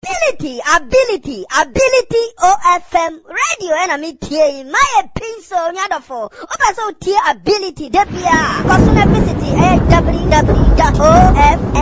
ability OFM radio enemy tie my pencil nyadofo oba so tie ability debia kosuna visit www.ofm